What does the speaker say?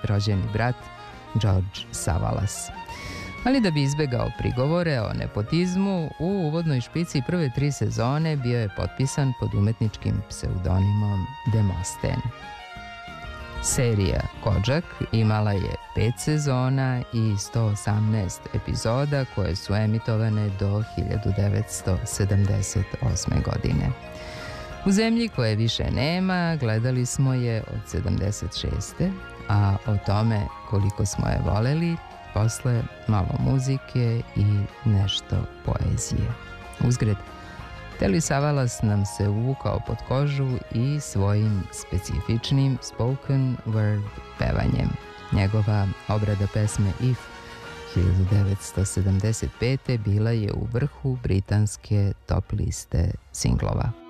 rođeni brat George Savalas. Ali da bi izbegao prigovore o nepotizmu, u uvodnoj špici prve 3 sezone bio je potpisan pod umetničkim pseudonimom Demosteen. Serija Kojak imala je 5 sezona i 118 epizoda koje su emitovane do 1978. godine. U zemlji koje više nema gledali smo je od 76. a o tome koliko smo je voleli posle malo muzike i nešto poezije. Uzgred, Telly Savalas nam se uvukao pod kožu i svojim specifičnim spoken word pevanjem. Njegova obrada pesme If 1975. bila je u vrhu britanske top liste singlova.